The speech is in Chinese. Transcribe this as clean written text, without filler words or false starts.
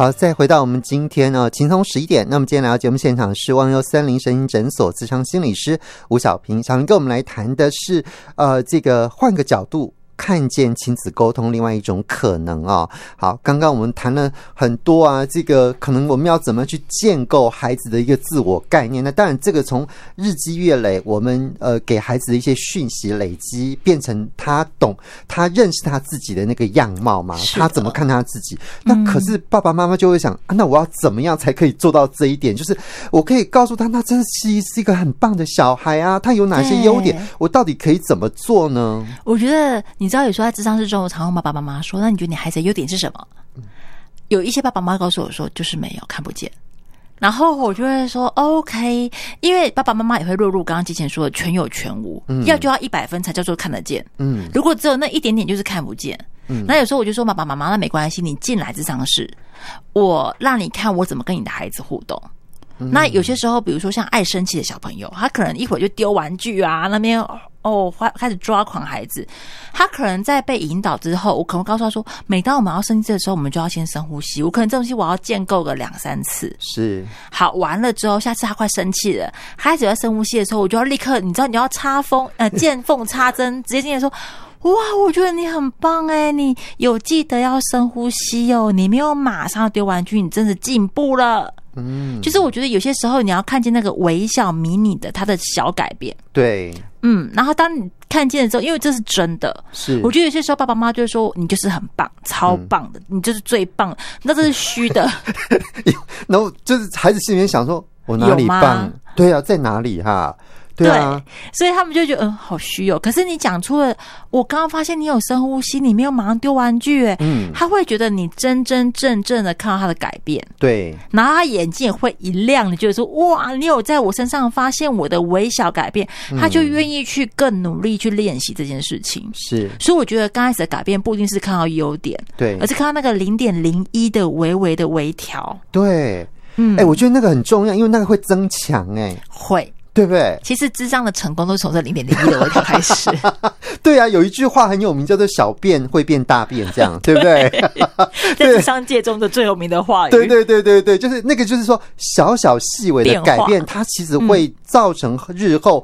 好，再回到我们今天轻松11点，那么今天来到节目现场是忘忧森林身心诊所咨商心理师吴小平。小平跟我们来谈的是这个换个角度看见亲子沟通另外一种可能哦。好，刚刚我们谈了很多啊，这个可能我们要怎么去建构孩子的一个自我概念。那当然这个从日积月累，我们给孩子的一些讯息累积，变成他懂，他认识他自己的那个样貌嘛，他怎么看他自己。那可是爸爸妈妈就会想那我要怎么样才可以做到这一点，就是我可以告诉他那真的是一个很棒的小孩啊，他有哪些优点，我到底可以怎么做呢？ 我觉得你知道有时候在咨商室中，我常问爸爸妈妈说，那你觉得你孩子的优点是什么？有一些爸爸妈妈告诉我说就是没有，看不见。然后我就会说 OK， 因为爸爸妈妈也会落入刚刚之前说的全有全无，要就要100分才叫做看得见。如果只有那一点点就是看不见。那有时候我就说爸爸妈妈，那没关系，你进来咨商室，我让你看我怎么跟你的孩子互动。那有些时候比如说像爱生气的小朋友，他可能一会儿就丢玩具啊，那边开始抓狂孩子，他可能在被引导之后，我可能告诉他说，每当我们要生气的时候，我们就要先深呼吸。我可能这东西我要建构个2-3次， 是好，完了之后，下次他快生气了，孩子在深呼吸的时候，我就要立刻，你知道你要见缝插针，直接进来说，哇，我觉得你很棒耶，你有记得要深呼吸哦，你没有马上丢玩具，你真的进步了。就是我觉得有些时候你要看见那个微小迷你的他的小改变。 对， 然后当你看见的时候，因为这是真的，是我觉得有些时候爸爸妈妈就会说你就是很棒，超棒的，你就是最棒，那这是虚的。 然后就是孩子心里面想说，我哪里棒？对啊，在哪里哈？对啊， 所以他们就觉得好虚哦。可是你讲出了，我刚刚发现你有深呼吸，你没有马上丢玩具，他会觉得你真真正正的看到他的改变，对，然后他眼睛也会一亮，你觉得说哇，你有在我身上发现我的微小改变，他就愿意去更努力去练习这件事情。是，所以我觉得刚开始的改变不一定是看到优点，对，而是看到那个0.01的微微的微调。对，我觉得那个很重要，因为那个会增强，会。对不对？其实諮商的成功都是从这0.01的微调开始。 对啊，有一句话很有名，叫做小便会变大便，这样对不对？ 在諮商界中的最有名的话语。 对对对对对，就是那个，就是说小小细微的改变，它其实会造成日后